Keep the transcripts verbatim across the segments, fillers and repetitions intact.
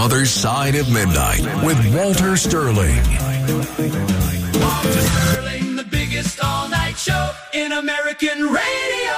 Other Side of Midnight with Walter Sterling. Walter Sterling, the biggest all-night show in American radio.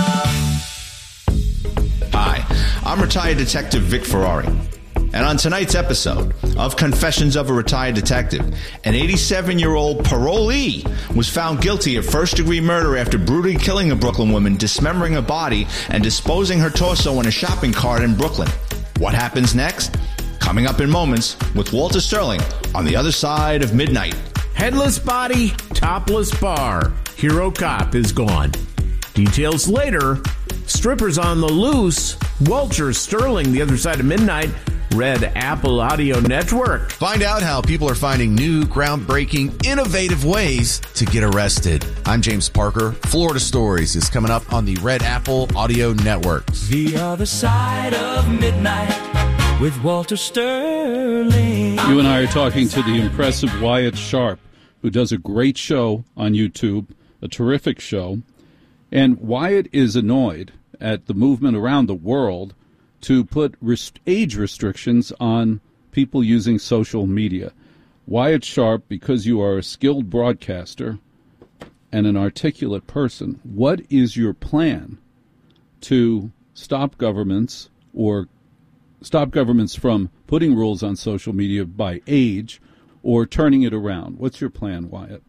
Hi, I'm retired Detective Vic Ferrari. And on tonight's episode of Confessions of a Retired Detective, an eighty-seven-year-old parolee was found guilty of first-degree murder after brutally killing a Brooklyn woman, dismembering her body, and disposing her torso in a shopping cart in Brooklyn. What happens next? Coming up in moments with Walter Sterling on The Other Side of Midnight. Headless body, topless bar. Hero cop is gone. Details later. Strippers on the loose. Walter Sterling, The Other Side of Midnight. Red Apple Audio Network. Find out how people are finding new, groundbreaking, innovative ways to get arrested. I'm James Parker. Florida Stories is coming up on the Red Apple Audio Network. The Other Side of Midnight with Walter Sterling. You and I are talking to the impressive Wyatt Sharp, who does a great show on YouTube, a terrific show. And Wyatt is annoyed at the movement around the world to put rest- age restrictions on people using social media. Wyatt Sharp, because you are a skilled broadcaster and an articulate person, what is your plan to stop governments or stop governments from putting rules on social media by age or turning it around? What's your plan, Wyatt?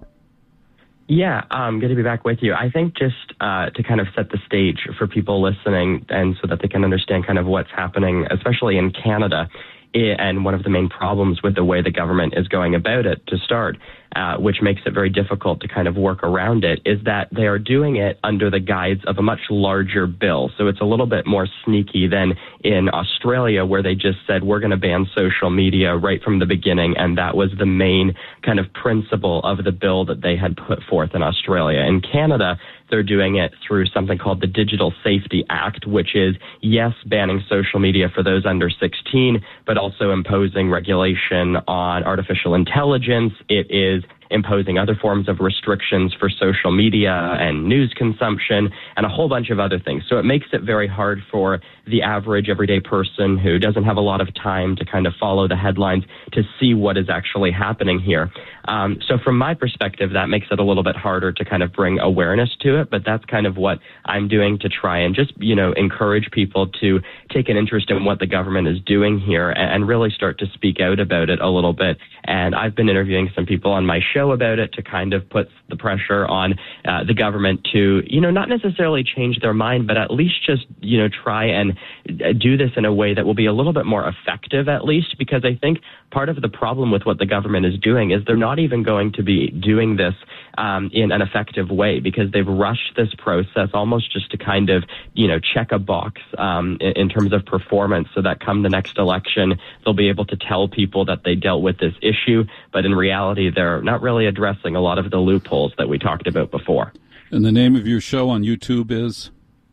Yeah, um, good to be back with you. I think just uh, to kind of set the stage for people listening and so that they can understand kind of what's happening, especially in Canada, and one of the main problems with the way the government is going about it to start, uh, which makes it very difficult to kind of work around it, is that they are doing it under the guise of a much larger bill. So it's a little bit more sneaky than in Australia, where they just said, we're going to ban social media right from the beginning. And that was the main kind of principle of the bill that they had put forth in Australia. In Canada, they're doing it through something called the Digital Safety Act, which is, yes, banning social media for those under sixteen, but also imposing regulation on artificial intelligence. It is imposing other forms of restrictions for social media and news consumption and a whole bunch of other things. So it makes it very hard for the average everyday person who doesn't have a lot of time to kind of follow the headlines to see what is actually happening here. Um, so from my perspective, that makes it a little bit harder to kind of bring awareness to it, but that's kind of what I'm doing to try and just, you know, encourage people to take an interest in what the government is doing here and really start to speak out about it a little bit. And I've been interviewing some people on my show about it to kind of put the pressure on uh, the government to, you know, not necessarily change their mind, but at least just, you know, try and do this in a way that will be a little bit more effective, at least, because I think part of the problem with what the government is doing is they're not even going to be doing this um, in an effective way, because they've rushed this process almost just to kind of, you know, check a box um, in, in terms of performance, so that come the next election, they'll be able to tell people that they dealt with this issue. But in reality, they're not really addressing a lot of the loopholes that we talked about before. And the name of your show on YouTube is?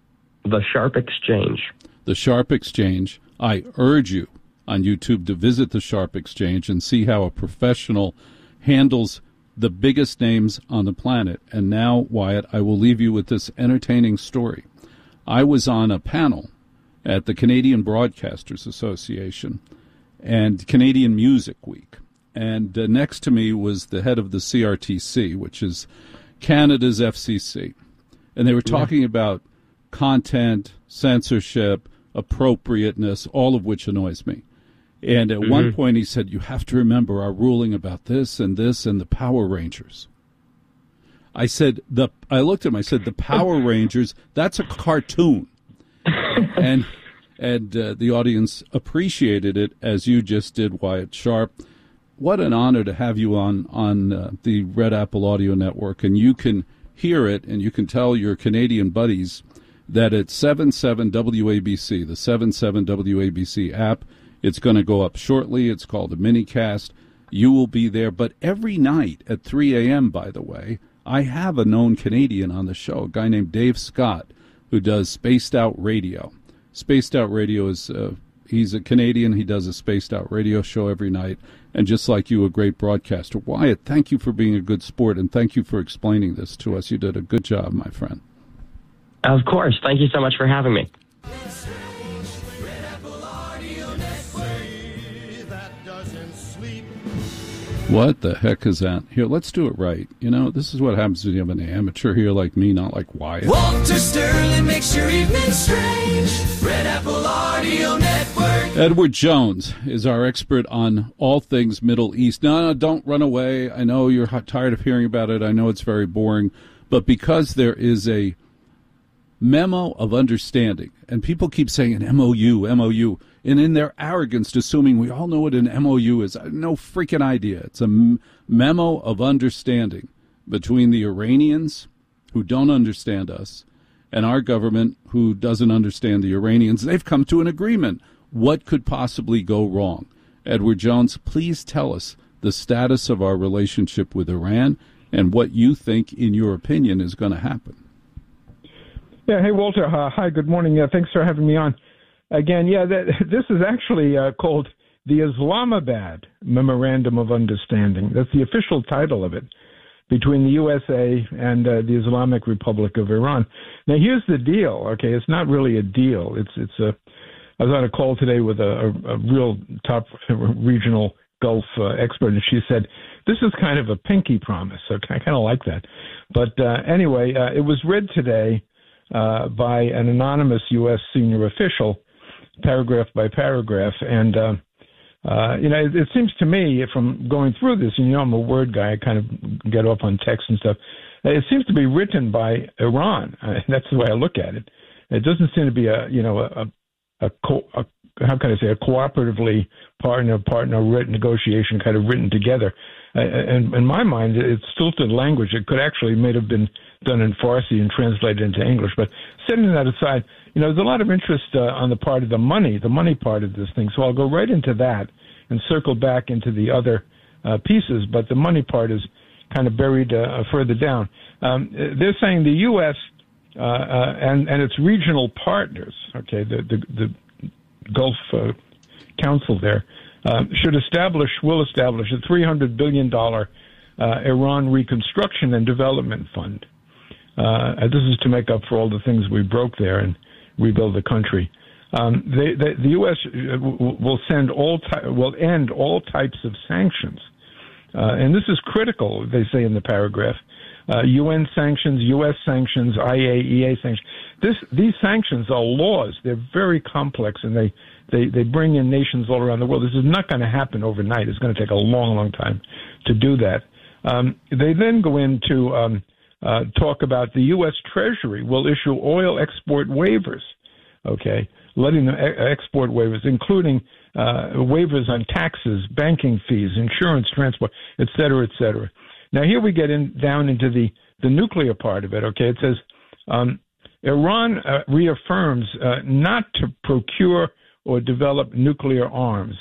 The Sharp Exchange. The Sharp Exchange. I urge you on YouTube to visit the Sharp Exchange and see how a professional handles the biggest names on the planet. And now, Wyatt, I will leave you with this entertaining story. I was on a panel at the Canadian Broadcasters Association and Canadian Music Week. And uh, next to me was the head of the C R T C, which is Canada's F C C. And they were talking yeah. about content, censorship, appropriateness, all of which annoys me. And at mm-hmm. one point he said, you have to remember our ruling about this and this and the Power Rangers. I said, the. I looked at him, I said, the Power Rangers, that's a cartoon. and and uh, the audience appreciated it, as you just did, Wyatt Sharp. What an honor to have you on, on uh, the Red Apple Audio Network. And you can hear it and you can tell your Canadian buddies that it's seven seven W A B C, the seven seven W A B C app. It's going to go up shortly. It's called a minicast. You will be there. But every night at three a.m., by the way, I have a known Canadian on the show, a guy named Dave Scott, who does Spaced Out Radio. Spaced Out Radio is, uh, he's a Canadian. He does a Spaced Out Radio show every night. And just like you, a great broadcaster. Wyatt, thank you for being a good sport, and thank you for explaining this to us. You did a good job, my friend. Of course. Thank you so much for having me. What the heck is that? Here, let's do it right. You know, this is what happens when you have an amateur here like me, not like Wyatt. Walter Sterling makes your evening strange. Red Apple Audio Network. Edward Jones is our expert on all things Middle East. No, no, don't run away. I know you're tired of hearing about it. I know it's very boring. But because there is a memo of understanding, and people keep saying an M O U, M O U, and in their arrogance, assuming we all know what an M O U is, I have no freaking idea. It's a m- memo of understanding between the Iranians, who don't understand us, and our government, who doesn't understand the Iranians. They've come to an agreement. What could possibly go wrong? Edward Jones, please tell us the status of our relationship with Iran and what you think, in your opinion, is going to happen. Yeah, hey, Walter. Uh, hi, good morning. Uh, thanks for having me on. Again, yeah, that, this is actually uh, called the Islamabad Memorandum of Understanding. That's the official title of it, between the U S A and uh, the Islamic Republic of Iran. Now, here's the deal, okay? It's not really a deal. It's it's a. I was on a call today with a, a, a real top regional Gulf uh, expert, and she said, this is kind of a pinky promise. Okay, I kind of like that. But uh, anyway, uh, it was read today uh, by an anonymous U S senior official, paragraph by paragraph. And, uh, uh, you know, it, it seems to me from going through this, and you know I'm a word guy, I kind of get off on text and stuff, it seems to be written by Iran. Uh, that's the way I look at it. It doesn't seem to be a, you know, a, a, co- a how can I say, a cooperatively partner-partner negotiation kind of written together. Uh, and in my mind, it's stilted language. It could actually may have been done in Farsi and translated into English. But setting that aside, you know, there's a lot of interest uh, on the part of the money, the money part of this thing. So I'll go right into that and circle back into the other uh, pieces. But the money part is kind of buried uh, further down. Um, they're saying the U S uh, uh, and, and its regional partners, okay, the, the, the Gulf uh, Council there, uh, should establish, will establish a three hundred billion dollars uh, Iran Reconstruction and Development Fund. Uh, this is to make up for all the things we broke there and rebuild the country. Um, they, they, the U S will send all ty- will end all types of sanctions, uh, and this is critical. They say in the paragraph, uh, U N sanctions, U S sanctions, I A E A sanctions. This, these sanctions are laws. They're very complex, and they, they, they bring in nations all around the world. This is not going to happen overnight. It's going to take a long, long time to do that. Um, they then go into um, uh, talk about the U S Treasury will issue oil export waivers, okay, letting them e- export waivers, including uh, waivers on taxes, banking fees, insurance, transport, et cetera, et cetera. Now, here we get in down into the, the nuclear part of it, okay? It says, um, Iran uh, reaffirms uh, not to procure or develop nuclear arms.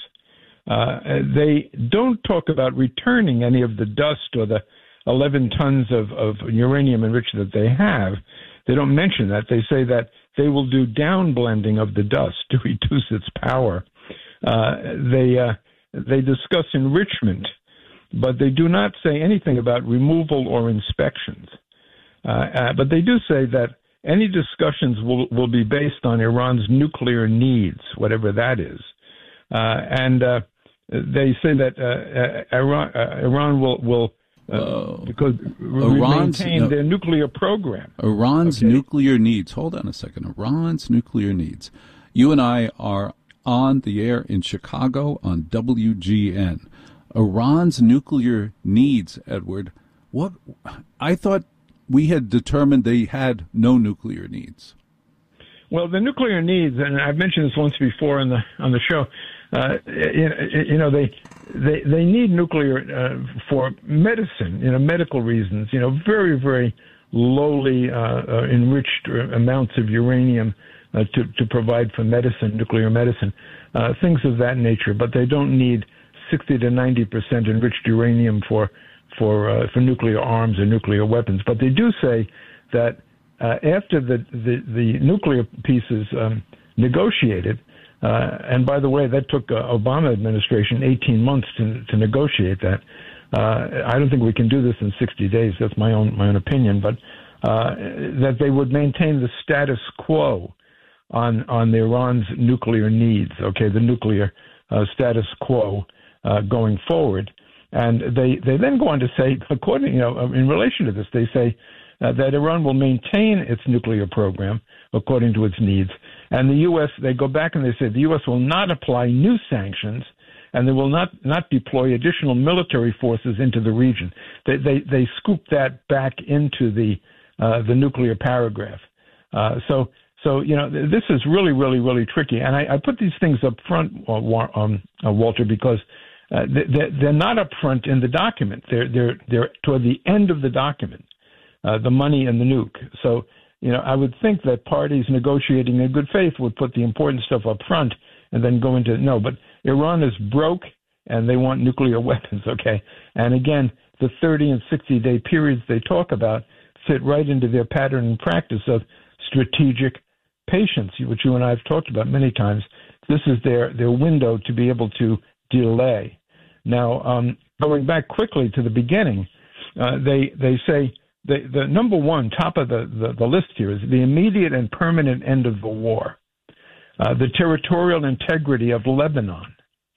Uh, they don't talk about returning any of the dust or the eleven tons of, of uranium enriched that they have. They don't mention that. They say that they will do downblending of the dust to reduce its power. Uh, they uh, they discuss enrichment, but they do not say anything about removal or inspections. Uh, uh, but they do say that any discussions will, will be based on Iran's nuclear needs, whatever that is. Uh, and uh, they say that uh, uh, Iran, uh, Iran will, will uh, because Iran's, maintain no, their nuclear program. Iran's okay? nuclear needs. Hold on a second. Iran's nuclear needs. You and I are on the air in Chicago on W G N. Iran's nuclear needs, Edward. What? I thought we had determined they had no nuclear needs. Well, the nuclear needs, and I've mentioned this once before on the on the show. Uh, you, you know, they they they need nuclear uh, for medicine, you know, medical reasons. You know, very very lowly uh, uh, enriched amounts of uranium uh, to to provide for medicine, nuclear medicine, uh, things of that nature. But they don't need sixty to ninety percent enriched uranium for. for uh, for nuclear arms or nuclear weapons. But they do say that uh, after the, the, the nuclear pieces um, negotiated, uh, and by the way, that took uh, Obama administration eighteen months to, to negotiate that. Uh, I don't think we can do this in sixty days. That's my own my own opinion. But uh, that they would maintain the status quo on on Iran's nuclear needs. Okay, the nuclear uh, status quo. uh, going forward. And they, they then go on to say, according, you know, in relation to this, they say uh, that Iran will maintain its nuclear program according to its needs. And the U S, they go back and they say the U S will not apply new sanctions, and they will not, not deploy additional military forces into the region. They, they, they scoop that back into the, uh, the nuclear paragraph. Uh, so, so, you know, this is really, really, really tricky. And I, I put these things up front, uh, um, uh, Walter, because uh, they're, they're not up front in the document. They're, they're, they're toward the end of the document, uh, the money and the nuke. So, you know, I would think that parties negotiating in good faith would put the important stuff up front and then go into, no, but Iran is broke and they want nuclear weapons, okay? And again, the thirty and sixty day periods they talk about fit right into their pattern and practice of strategic patience, which you and I have talked about many times. This is their, their window to be able to delay. Now, um, going back quickly to the beginning, uh, they, they say the, the number one, top of the, the, the list here is the immediate and permanent end of the war. Uh, the territorial integrity of Lebanon.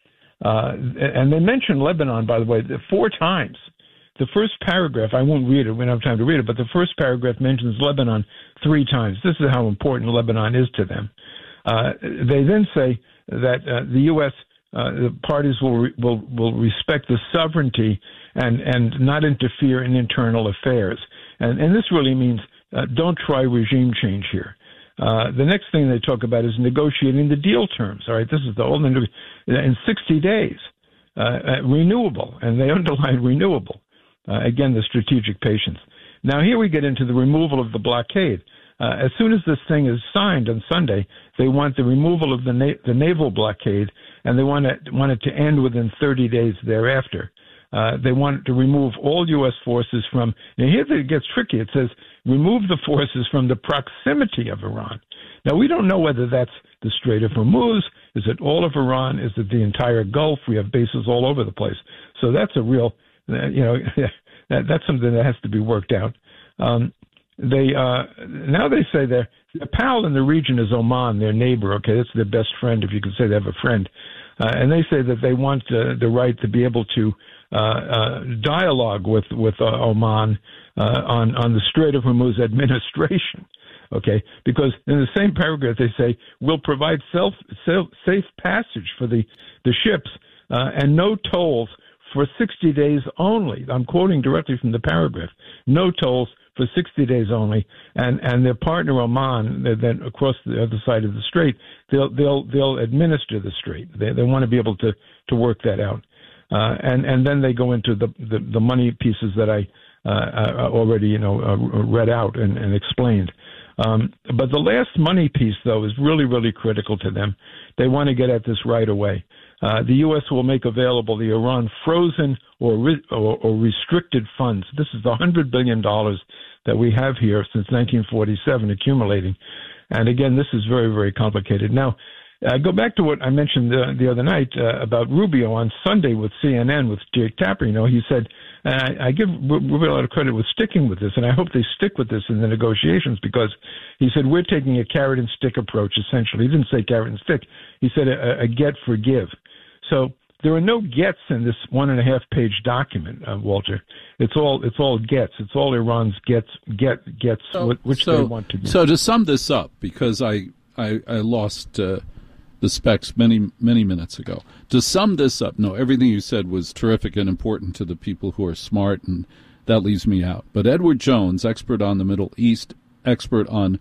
Uh, and they mention Lebanon, by the way, four times. The first paragraph, I won't read it, we don't have time to read it, but the first paragraph mentions Lebanon three times. This is how important Lebanon is to them. Uh, they then say that uh, the U S, uh, the parties will, re- will, will respect the sovereignty and, and not interfere in internal affairs. And, and this really means uh, don't try regime change here. Uh, the next thing they talk about is negotiating the deal terms. All right, this is the whole in sixty days, uh, uh, renewable, and they underline renewable. Uh, again, the strategic patience. Now here we get into the removal of the blockade. Uh, as soon as this thing is signed on Sunday, they want the removal of the na- the naval blockade, and they want it want it to end within thirty days thereafter. Uh, they want to remove all U S forces from, and here it gets tricky. It says, remove the forces from the proximity of Iran. Now, we don't know whether that's the Strait of Hormuz. Is it all of Iran? Is it the entire Gulf? We have bases all over the place. So that's a real, uh, you know, that, that's something that has to be worked out. Um, they uh, now they say their, their pal in the region is Oman, their neighbor. Okay, that's their best friend, if you could say they have a friend. Uh, and they say that they want uh, the right to be able to uh, uh, dialogue with with uh, Oman uh, on on the Strait of Hormuz administration. Okay, because in the same paragraph they say we'll provide self, self safe passage for the the ships uh, and no tolls for sixty days only. I'm quoting directly from the paragraph. No tolls for sixty days only, and and their partner Oman, then across the other side of the strait, they'll they'll they'll administer the strait. They they want to be able to to work that out, uh, and and then they go into the the, the money pieces that I uh, already you know uh, read out and, and explained. Um, but the last money piece, though, is really, really critical to them. They want to get at this right away. Uh, the U S will make available the Iran frozen or, re- or, or restricted funds. This is the one hundred billion dollars that we have here since nineteen forty-seven accumulating. And again, this is very, very complicated. Now, uh, go back to what I mentioned uh, the other night uh, about Rubio on Sunday with C N N with Jake Tapper. You know, he said, and I, I give Rubio a lot of credit with sticking with this, and I hope they stick with this in the negotiations, because he said we're taking a carrot and stick approach, essentially. He didn't say carrot and stick. He said a, a get for give. So there are no gets in this one and a half page document, uh, Walter. It's all it's all gets. It's all Iran's gets get gets so, which so, they want to do. So to sum this up, because I I, I lost uh, the specs many many minutes ago. To sum this up, no, everything you said was terrific and important to the people who are smart, and that leaves me out. But Edward Jones, expert on the Middle East, expert on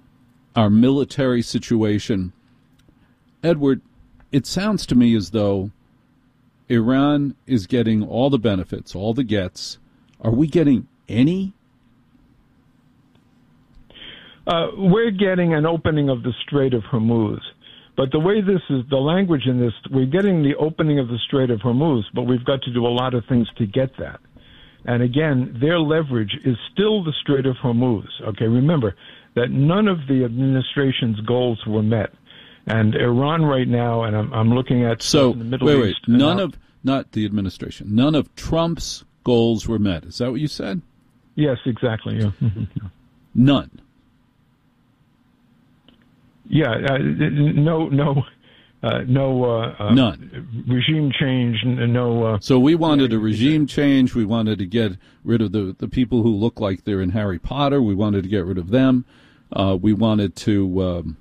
our military situation. Edward, it sounds to me as though Iran is getting all the benefits, all the gets. Are we getting any? Uh, we're getting an opening of the Strait of Hormuz. But the way this is, the language in this, we're getting the opening of the Strait of Hormuz, but we've got to do a lot of things to get that. And again, their leverage is still the Strait of Hormuz. Okay, remember that none of the administration's goals were met. And Iran right now, and I'm, I'm looking at so in the Middle wait, East. wait, none of not the administration, none of Trump's goals were met. Is that what you said? Yes, exactly. Yeah. None. Yeah, uh, no, no, uh, no uh, uh, None. regime change, n- no. Uh, so we wanted a regime change. We wanted to get rid of the, the people who look like they're in Harry Potter. We wanted to get rid of them. Uh, we wanted to um,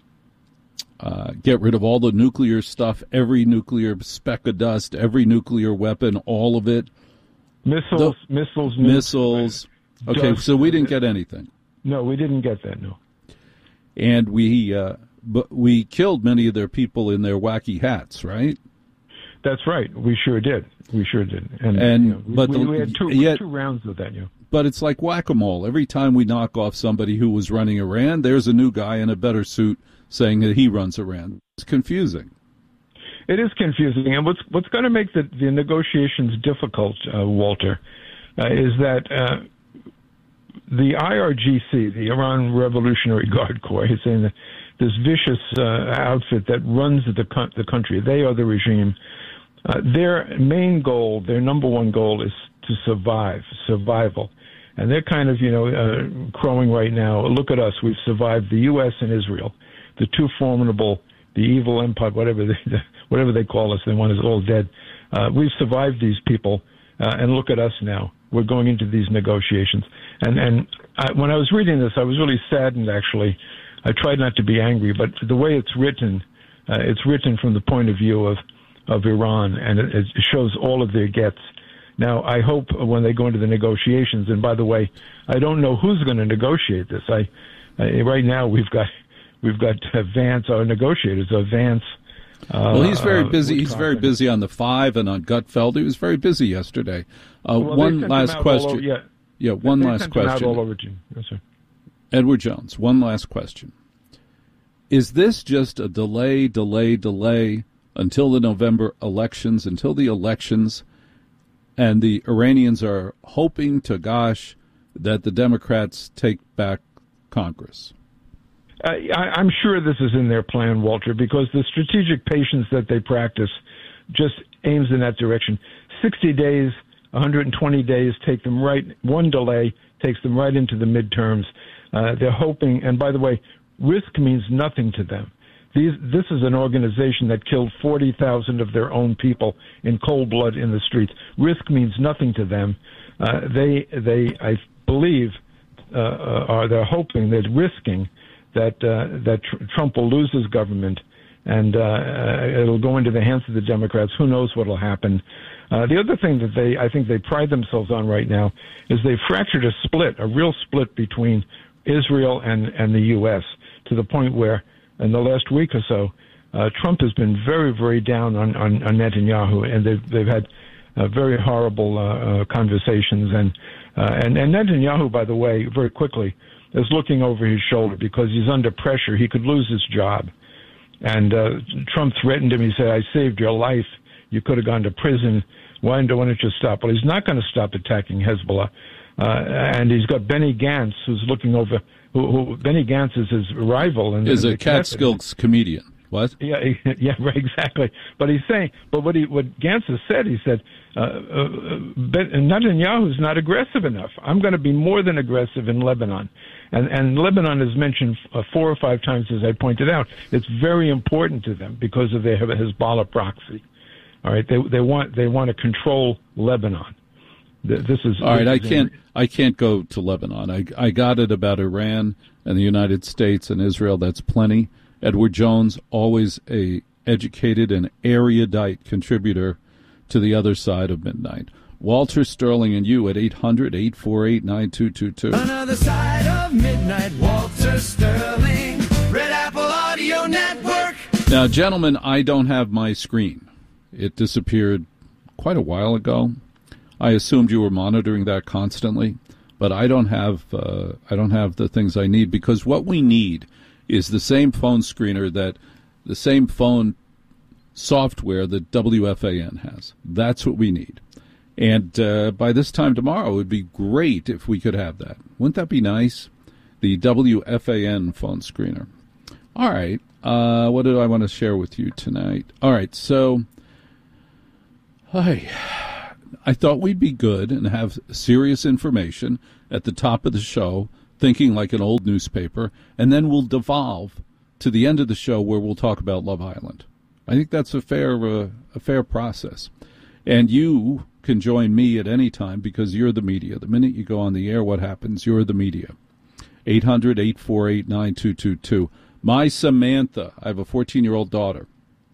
uh, get rid of all the nuclear stuff, every nuclear speck of dust, every nuclear weapon, all of it. Missiles, the, missiles, missiles. Nukes, okay, dust, so we didn't get anything. No, we didn't get that. No. And we, uh, but we killed many of their people in their wacky hats, right? That's right. We sure did. We sure did. And, and you know, but we, the, we had two, yet, two rounds of that. You know. But it's like whack-a-mole. Every time we knock off somebody who was running Iran, there's a new guy in a better suit saying that he runs Iran. It's confusing. It is confusing. And what's what's going to make the, the negotiations difficult, uh, Walter, uh, is that uh, the I R G C, the Iran Revolutionary Guard Corps, is saying that this vicious uh, outfit that runs the co- the country, they are the regime. Uh, their main goal, their number one goal, is to survive, survival. And they're kind of, you know, uh, crowing right now. Look at us. We've survived the U S and Israel, the two formidable, the evil empire, whatever they, whatever they call us. The one is all dead. Uh, we've survived these people, uh, and look at us now. We're going into these negotiations. And and I, when I was reading this, I was really saddened, actually. I tried not to be angry, but the way it's written, uh, it's written from the point of view of, of Iran, and it, it shows all of their gets. Now, I hope when they go into the negotiations, and by the way, I don't know who's going to negotiate this. I, I right now we've got we've got uh, Vance, our negotiators, uh, Vance. Uh, well, he's very busy. Uh, he's very busy on the five and on Gutfeld. He was very busy yesterday. Uh, well, one last question. Over, yeah, yeah, one they last sent question. Out all over to you. Yes, sir. Edward Jones, one last question. Is this just a delay, delay, delay until the November elections, until the elections? And the Iranians are hoping to gosh that the Democrats take back Congress. Uh, I, I'm sure this is in their plan, Walter, because the strategic patience that they practice just aims in that direction. sixty days, one hundred twenty days take them right, one delay takes them right into the midterms. Uh, they're hoping, and by the way, risk means nothing to them. These, this is an organization that killed forty thousand of their own people in cold blood in the streets. Risk means nothing to them. Uh, they, they, I believe, uh, are they're hoping, they're risking that uh, that tr- Trump will lose his government, and uh, it'll go into the hands of the Democrats. Who knows what will happen? Uh, the other thing that they, I think, they pride themselves on right now is they fractured a split, a real split between Israel and and the U S to the point where, in the last week or so, uh, Trump has been very, very down on, on, on Netanyahu, and they've they've had uh, very horrible uh, uh, conversations. And, uh, and and Netanyahu, by the way, very quickly is looking over his shoulder because he's under pressure. He could lose his job. And uh, Trump threatened him. He said, "I saved your life. You could have gone to prison. Why don't you stop?" Well, he's not going to stop attacking Hezbollah. Uh, and he's got Benny Gantz, who's looking over. Who, who Benny Gantz is his rival, and is a Catskills comedian. What? Yeah, yeah, right, exactly. But he's saying, but what he what Gantz has said, he said, uh, uh, Netanyahu's not aggressive enough. I'm going to be more than aggressive in Lebanon, and and Lebanon is mentioned uh, four or five times, as I pointed out. It's very important to them because of their Hezbollah proxy. All right, they they want they want to control Lebanon. This is all right. I is can't. In, I can't go to Lebanon. I I got it about Iran and the United States and Israel. That's plenty. Edward Jones, always a educated and erudite contributor to the other side of midnight. Walter Sterling and you at eight hundred, eight four eight, nine two two two. Another side of midnight. Walter Sterling, Red Apple Audio Network. Now, gentlemen, I don't have my screen. It disappeared quite a while ago. I assumed you were monitoring that constantly, but I don't have uh, I don't have the things I need, because what we need is the same phone screener that the same phone software that W F A N has. That's what we need. And uh, by this time tomorrow, it would be great if we could have that. Wouldn't that be nice? The W F A N phone screener. All right. Uh, what do I want to share with you tonight? All right. So, hi. I thought we'd be good and have serious information at the top of the show, thinking like an old newspaper, and then we'll devolve to the end of the show where we'll talk about Love Island. I think that's a fair uh, a fair process. And you can join me at any time because you're the media. The minute you go on the air, what happens? You're the media. eight hundred, eight four eight, nine two two two. My Samantha, I have a fourteen-year-old daughter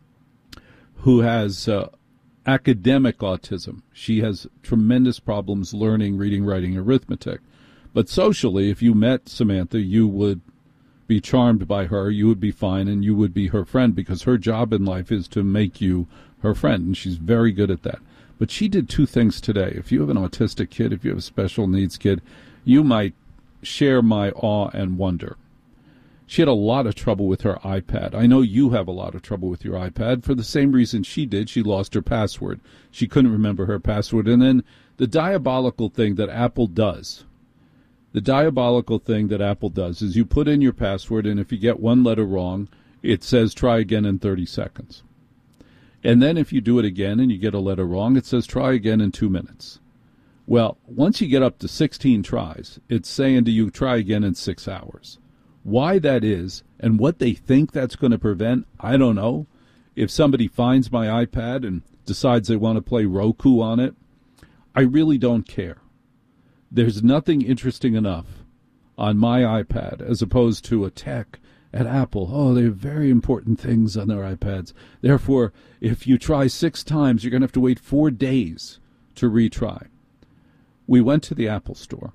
who has uh, academic autism. She has tremendous problems learning, reading, writing, arithmetic. But socially, if you met Samantha, you would be charmed by her, you would be fine, and you would be her friend because her job in life is to make you her friend, and she's very good at that. But she did two things today. If you have an autistic kid, if you have a special needs kid, you might share my awe and wonder. She had a lot of trouble with her iPad. I know you have a lot of trouble with your iPad for the same reason she did. She lost her password. She couldn't remember her password. And then the diabolical thing that Apple does, the diabolical thing that Apple does is you put in your password, and if you get one letter wrong, it says try again in thirty seconds. And then if you do it again and you get a letter wrong, it says try again in two minutes. Well, once you get up to sixteen tries, it's saying to you try again in six hours. Why that is and what they think that's going to prevent, I don't know. If somebody finds my iPad and decides they want to play Roku on it, I really don't care. There's nothing interesting enough on my iPad as opposed to a tech at Apple. Oh, they have very important things on their iPads. Therefore, if you try six times, you're going to have to wait four days to retry. We went to the Apple store,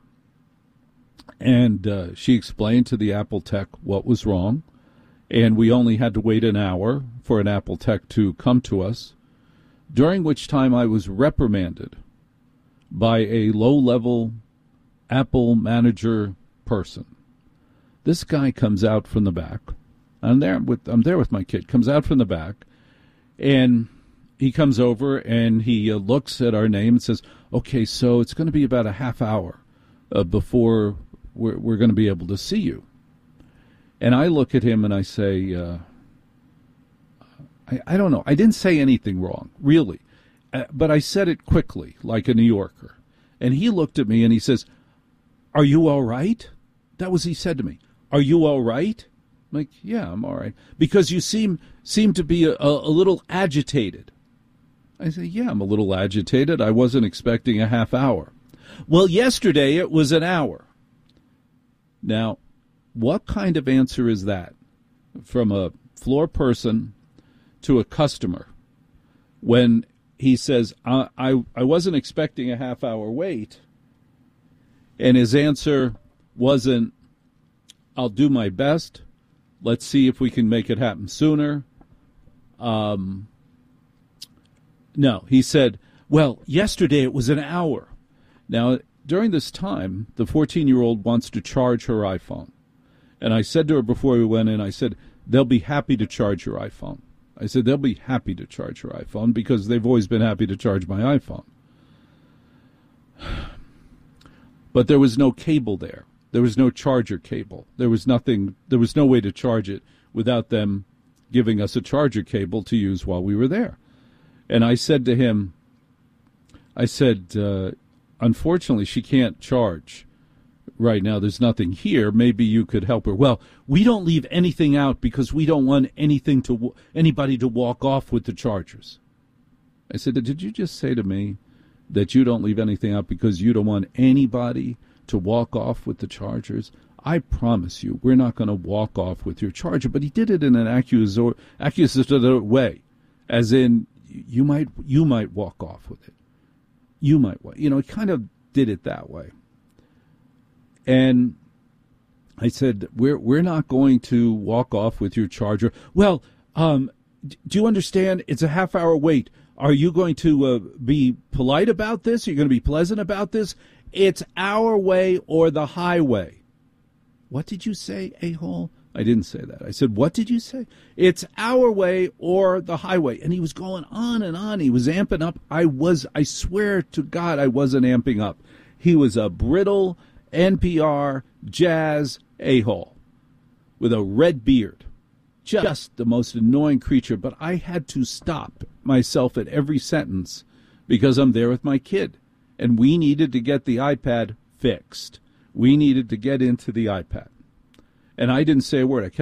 and uh, she explained to the Apple tech what was wrong, and we only had to wait an hour for an Apple tech to come to us, during which time I was reprimanded by a low-level Apple manager person. This guy comes out from the back. I'm there with I'm there with my kid. Comes out from the back, and he comes over and he uh, looks at our name and says, "Okay, so it's going to be about a half hour uh, before we're we're going to be able to see you." And I look at him and I say, uh, I, "I don't know. I didn't say anything wrong, really, uh, but I said it quickly, like a New Yorker." And he looked at me and he says, "Are you all right?" That was he said to me. "Are you all right?" I'm like, "Yeah, I'm all right." "Because you seem seem to be a, a, a little agitated." I say, "Yeah, I'm a little agitated. I wasn't expecting a half hour." "Well, yesterday it was an hour." Now, what kind of answer is that from a floor person to a customer when he says, I, I, I wasn't expecting a half hour wait, and his answer wasn't, "I'll do my best. Let's see if we can make it happen sooner." Um, no, he said, "Well, yesterday it was an hour." Now, during this time, the fourteen-year-old wants to charge her iPhone. And I said to her before we went in, I said, "They'll be happy to charge your iPhone." I said, "They'll be happy to charge your iPhone because they've always been happy to charge my iPhone." But there was no cable there. There was no charger cable. There was nothing. There was no way to charge it without them giving us a charger cable to use while we were there. And I said to him, I said, uh, "Unfortunately, she can't charge right now. There's nothing here. Maybe you could help her." "Well, we don't leave anything out because we don't want anything to anybody to walk off with the chargers." I said, "Did you just say to me that you don't leave anything out because you don't want anybody to walk off with the chargers?" "I promise you, we're not going to walk off with your charger." But he did it in an accusatory, accusatory way, as in, you might you might walk off with it. You might, you know, he kind of did it that way. And I said, we're we're not going to walk off with your charger." "Well, um, do you understand? It's a half hour wait. Are you going to uh, be polite about this? Are you going to be pleasant about this? It's our way or the highway." "What did you say, a-hole?" I didn't say that. I said, "What did you say?" "It's our way or the highway." And he was going on and on. He was amping up. I was, I swear to God, I wasn't amping up. He was a brittle N P R jazz a-hole with a red beard. Just the most annoying creature. But I had to stop myself at every sentence because I'm there with my kid. And we needed to get the iPad fixed. We needed to get into the iPad. And I didn't say a word. I kept,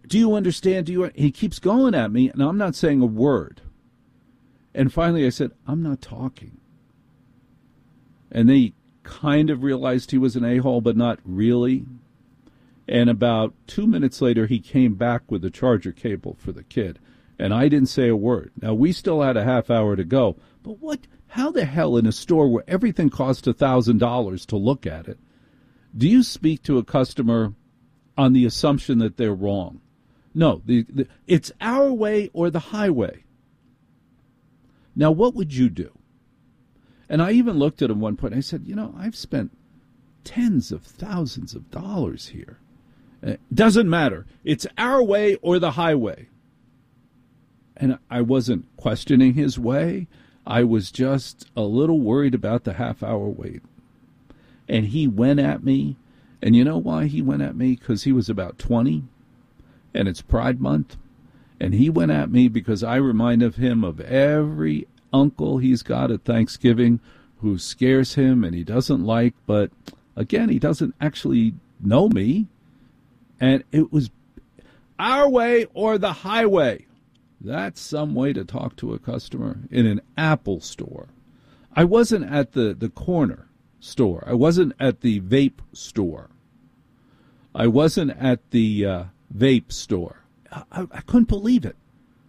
Do you understand? Do you? He keeps going at me, and I'm not saying a word. And finally I said, I'm not talking. And then he kind of realized he was an a-hole, but not really. And about two minutes later, he came back with the charger cable for the kid. And I didn't say a word. Now, we still had a half hour to go. But what? How the hell in a store where everything costs one thousand dollars to look at it, do you speak to a customer on the assumption that they're wrong? No, the, the, it's our way or the highway. Now, what would you do? And I even looked at him one point. And I said, you know, I've spent tens of thousands of dollars here. It doesn't matter. It's our way or the highway. And I wasn't questioning his way. I was just a little worried about the half-hour wait. And he went at me. And you know why he went at me? Because he was about twenty, and it's Pride Month. And he went at me because I reminded him of every uncle he's got at Thanksgiving who scares him and he doesn't like. But, again, he doesn't actually know me. And it was our way or the highway. That's some way to talk to a customer in an Apple store. I wasn't at the, the corner store. I wasn't at the vape store. I wasn't at the uh, vape store. I, I couldn't believe it.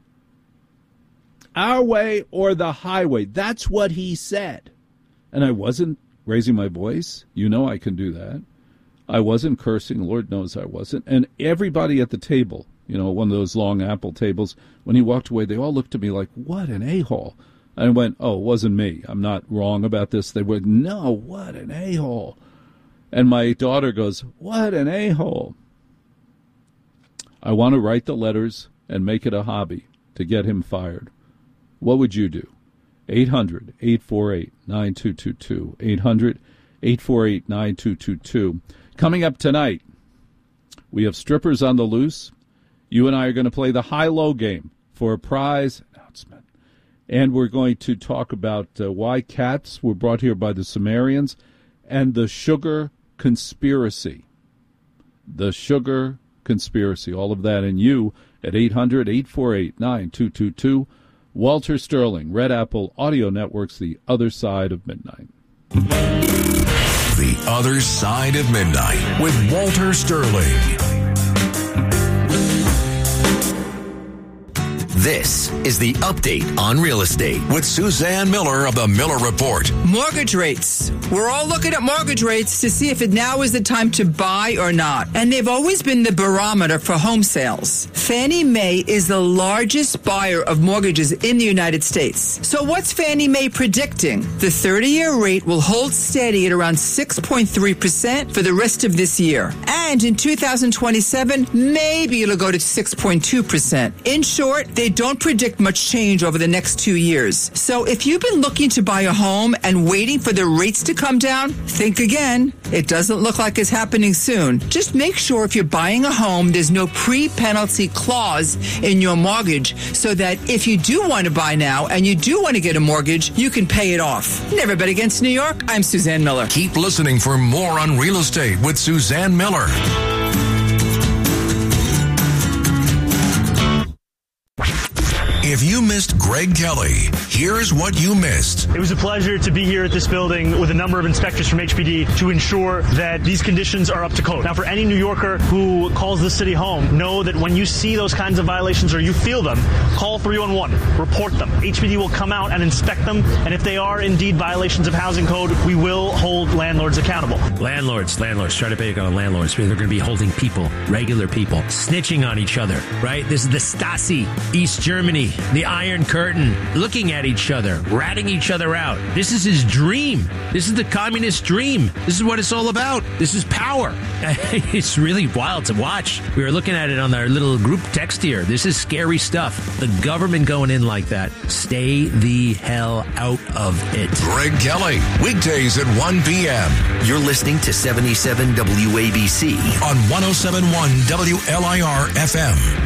Our way or the highway. That's what he said. And I wasn't raising my voice. You know I can do that. I wasn't cursing. Lord knows I wasn't. And everybody at the table, you know, one of those long Apple tables, when he walked away, they all looked at me like, what an a-hole. I went, oh, it wasn't me. I'm not wrong about this. They went, no, what an a-hole. And my daughter goes, what an a-hole. I want to write the letters and make it a hobby to get him fired. What would you do? eight hundred, eight four eight, nine two two two. eight hundred, eight four eight, nine two two two. Coming up tonight, we have strippers on the loose. You and I are going to play the high-low game for a prize announcement. And we're going to talk about uh, why cats were brought here by the Sumerians and the sugar conspiracy. The sugar conspiracy. All of that and you at eight hundred, eight four eight, nine two two two. Walter Sterling, Red Apple Audio Network's The Other Side of Midnight. The Other Side of Midnight with Walter Sterling. This is the Update on Real Estate with Suzanne Miller of the Miller Report. Mortgage rates. We're all looking at mortgage rates to see if it now is the time to buy or not. And they've always been the barometer for home sales. Fannie Mae is the largest buyer of mortgages in the United States. So what's Fannie Mae predicting? The thirty-year rate will hold steady at around six point three percent for the rest of this year. And in two thousand twenty-seven, maybe it'll go to six point two percent. In short, they don't predict much change over the next two years. So if you've been looking to buy a home and waiting for the rates to come down, think again. It doesn't look like it's happening soon. Just make sure if you're buying a home, there's no pre-penalty clause in your mortgage so that if you do want to buy now and you do want to get a mortgage, you can pay it off. Never bet against New York. I'm Suzanne Miller. Keep listening for more on real estate with Suzanne Miller. If you missed Greg Kelly, here's what you missed. It was a pleasure to be here at this building with a number of inspectors from H P D to ensure that these conditions are up to code. Now, for any New Yorker who calls this city home, know that when you see those kinds of violations or you feel them, call three one one, report them. H P D will come out and inspect them, and if they are indeed violations of housing code, we will hold landlords accountable. Landlords, landlords, try to pay on landlords. They're going to be holding people, regular people, snitching on each other, right? This is the Stasi, East Germany. The Iron Curtain, looking at each other, ratting each other out. This is his dream. This is the communist dream. This is what it's all about. This is power. It's really wild to watch. We were looking at it on our little group text here. This is scary stuff. The government going in like that. Stay the hell out of it. Greg Kelly, weekdays at one p.m. You're listening to seventy-seven W A B C on one oh seven point one W L I R F M.